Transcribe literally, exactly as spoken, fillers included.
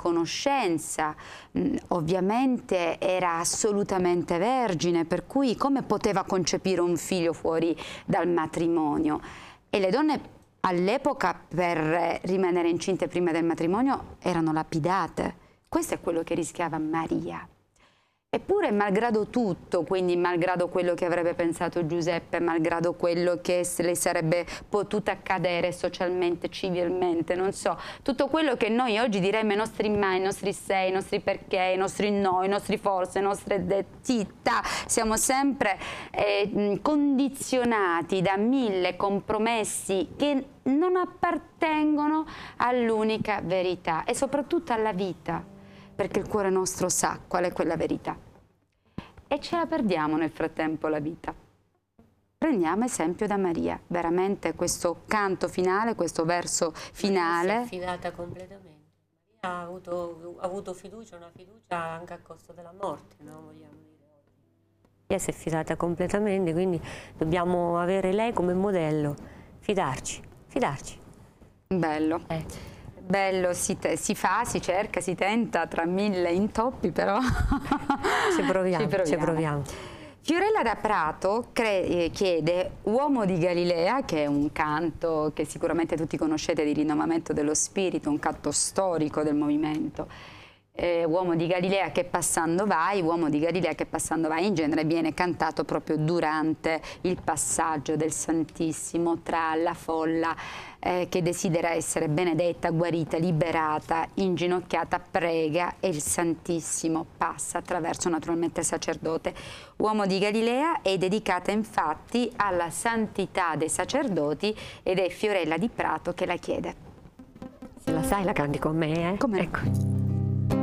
conoscenza, mh, ovviamente era assolutamente vergine, per cui come poteva concepire un figlio fuori dal matrimonio? E le donne all'epoca per rimanere incinte prima del matrimonio erano lapidate. Questo è quello che rischiava Maria. Eppure, malgrado tutto, quindi malgrado quello che avrebbe pensato Giuseppe, malgrado quello che le sarebbe potuto accadere socialmente, civilmente, non so, tutto quello che noi oggi diremmo i nostri mai, i nostri se, i nostri perché, i nostri no, i nostri forse, le nostre detità, siamo sempre eh, condizionati da mille compromessi che non appartengono all'unica verità e soprattutto alla vita, perché il cuore nostro sa qual è quella verità. E ce la perdiamo nel frattempo la vita. Prendiamo esempio da Maria, veramente questo canto finale, questo verso finale. Maria si è affidata completamente. Maria ha avuto, ha avuto fiducia, una fiducia anche a costo della morte, no? Vogliamo dire oggi. Maria si è affidata completamente, quindi dobbiamo avere lei come modello, fidarci, fidarci. Bello. Eh. Bello, si, si fa, si cerca, si tenta tra mille intoppi, però ci proviamo, ci proviamo. Ci proviamo. Fiorella da Prato chiede Uomo di Galilea, che è un canto che sicuramente tutti conoscete di rinnovamento dello spirito, un canto storico del movimento. Eh, Uomo di Galilea che passando vai, Uomo di Galilea che passando vai, in genere viene cantato proprio durante il passaggio del Santissimo tra la folla eh, che desidera essere benedetta, guarita, liberata, inginocchiata, prega e il Santissimo passa attraverso naturalmente il sacerdote. Uomo di Galilea è dedicata infatti alla santità dei sacerdoti ed è Fiorella di Prato che la chiede. Se la sai la canti con me, eh? Come? Ecco.